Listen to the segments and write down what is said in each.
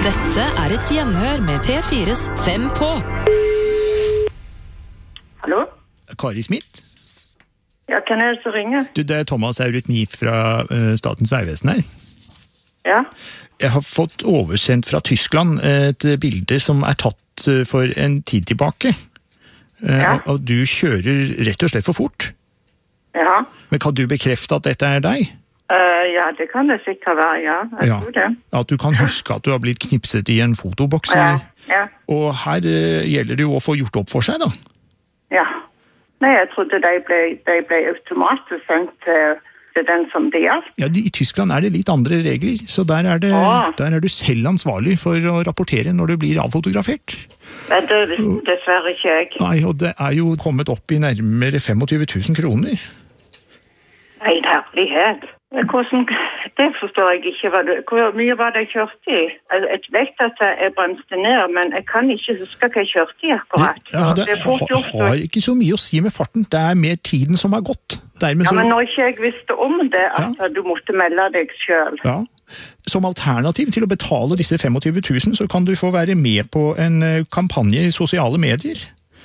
Dette et gjenhør med P4's 5 på. Hallo? Kari Smith? Ja, kan jeg så ringe? Du, det Thomas Eurytmi fra Statens Vegvesen her. Ja? Jeg har fått oversendt fra Tyskland et bilde som tatt for en tid tilbake. Ja. Og du kjører rett og slett for fort. Ja. Men kan du bekrefte at dette deg? Ja, det kan det sikkert være, ja. Jeg tror det. At du kan huske at du har blitt knipset i en fotoboks. Ja. Og her gjelder det jo å få gjort opp for seg, da. Ja. Nei, jeg trodde de ble automatisk sendt til den som det gjaldt. Ja, i Tyskland det litt andre regler, så der er du selv ansvarlig for å rapportere når du blir avfotografert. Ja, det visste dessverre ikke jeg. Nei, og det jo kommet opp i nærmere 25 000 kroner. Nei, herlighet. Det forstår jeg ikke. Hvor mye var det jeg kjørte i? Jeg vet at jeg bremste ned, men jeg kan ikke huske hva jeg kjørte i akkurat. Det har ikke så mye å si med farten. Det mer tiden som har gått. Men når ikke jeg visste om det, at du måtte melde deg selv. Ja. Som alternativ til å betale disse 25 000, så kan du få være med på en kampanje i sosiale medier.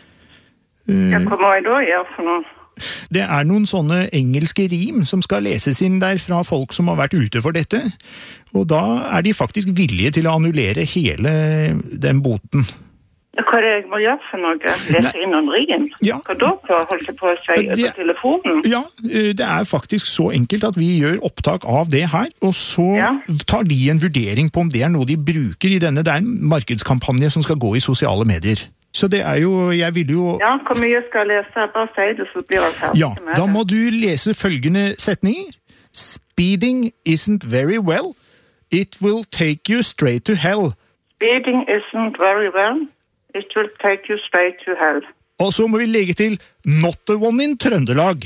Hva må jeg da gjøre for noe? Det noen sånne engelske rim som skal leses inn der fra folk som har vært ute for dette, og da de faktisk villige til å annullere hele den boten. Hva det jeg må gjøre for noe? Lese inn noen rim? Ja. Hva da holde på å si på telefonen? Ja, det faktisk så enkelt at vi gjør opptak av det her, og så tar de en vurdering på om det noe de bruker i denne. Det en markedskampanje som skal gå i sosiale medier. Så det jo, jeg vil jo... Ja, hvor mye skal jeg lese? Bare si det, så blir jeg ferdig med det. Ja, da må du lese følgende setninger. Speeding isn't very well. It will take you straight to hell. Speeding isn't very well. It will take you straight to hell. Og så må vi legge til not the one in Trøndelag.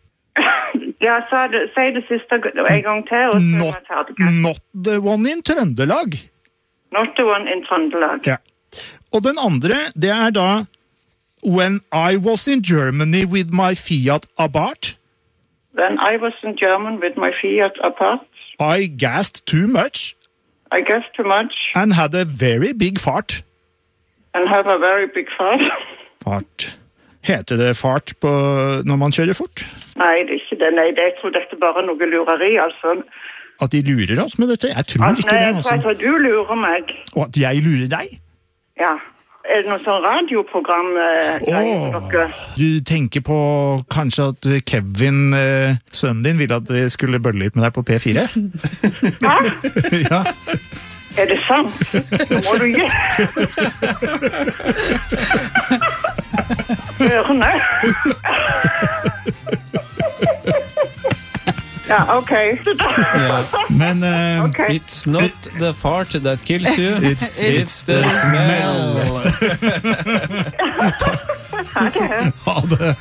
Ja, si det siste en gang til, og så må jeg ta det. Not the one in Trøndelag. Not the one in Trøndelag. Ja. Og den andre, det da When I was in Germany with my Fiat Abarth. When I was in Germany with my Fiat Abarth. I gassed too much. I gassed too much. And had a very big fart. And have a very big fart. Fart. Heter det fart når man kjører fort? Nei, det ikke det. Nei, jeg tror dette bare noe lureri, altså. At de lurer oss med dette? Jeg tror ikke det, altså. Nei, jeg tror du lurer meg. Og at jeg lurer deg? Ja. Det noe sånn radioprogram? Du tenker på kanskje at Kevin, sønnen din, ville at jeg skulle bølle litt med deg på P4? Hva? Ja. Det sant? Nå må du gi. Ørene. Ja, ok. Men it's not the fart that kills you, it's the smell. Ha det.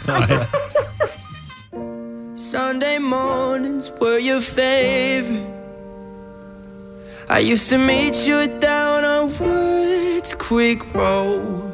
Sunday mornings were your favorite. I used to meet you down on Woods Creek Road.